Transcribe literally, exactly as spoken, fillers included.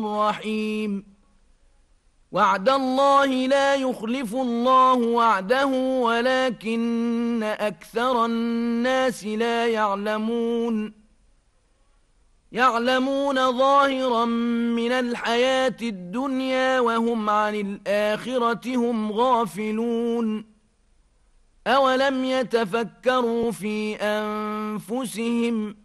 رحيم وعد الله لا يخلف الله وعده ولكن أكثر الناس لا يعلمون يعلمون ظاهرا من الحياة الدنيا وهم عن الآخرة هم غافلون أولم يتفكروا في أنفسهم